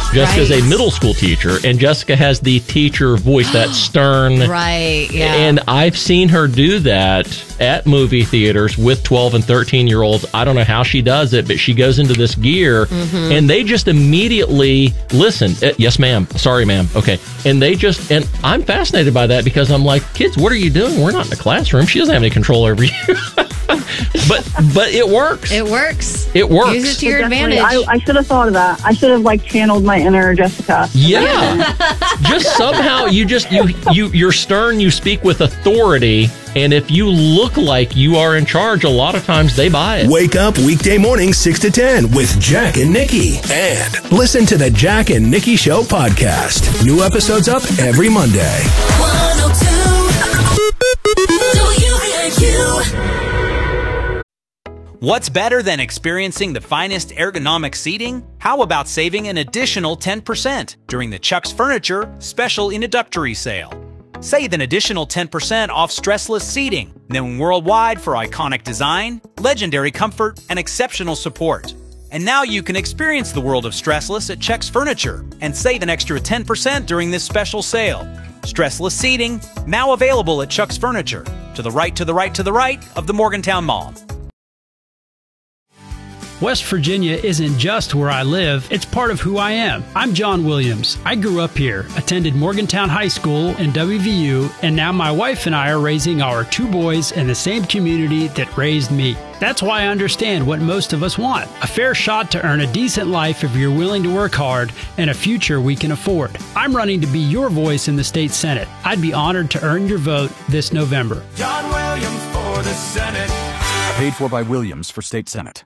Jessica's a middle school teacher, and Jessica has the teacher voice, that stern. Right, yeah. And I've seen her do that at movie theaters with 12 and 13-year-olds. I don't know how she does it, but she goes into this gear, and they just immediately listen. Yes, ma'am. Sorry, ma'am. Okay. And and I'm fascinated by that because I'm like, kids, what are you doing? We're not in the classroom. She doesn't have any control over you. but it works. It works. It works. Use it to your advantage. I should have thought of that. I should have channeled my inner Jessica. Yeah. Just somehow you're stern, you speak with authority, and if you look like you are in charge, a lot of times they buy it. Wake up weekday mornings 6 to 10 with Jack and Nikki. And listen to the Jack and Nikki Show podcast. New episodes up every Monday. 102 WAQ. What's better than experiencing the finest ergonomic seating? How about saving an additional 10% during the Chuck's Furniture special introductory sale? Save an additional 10% off stressless seating, known worldwide for iconic design, legendary comfort, and exceptional support. And now you can experience the world of stressless at Chuck's Furniture and save an extra 10% during this special sale. Stressless seating, now available at Chuck's Furniture. To the right, to the right, to the right of the Morgantown Mall. West Virginia isn't just where I live, it's part of who I am. I'm John Williams. I grew up here, attended Morgantown High School and WVU, and now my wife and I are raising our 2 boys in the same community that raised me. That's why I understand what most of us want. A fair shot to earn a decent life if you're willing to work hard, and a future we can afford. I'm running to be your voice in the state Senate. I'd be honored to earn your vote this November. John Williams for the Senate. Paid for by Williams for state Senate.